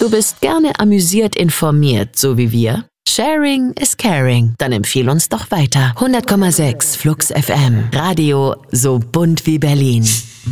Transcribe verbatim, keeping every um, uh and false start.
Du bist gerne amüsiert informiert, so wie wir? Sharing is caring. Dann empfiehl uns doch weiter. hundert Komma sechs Flux F M. Radio so bunt wie Berlin.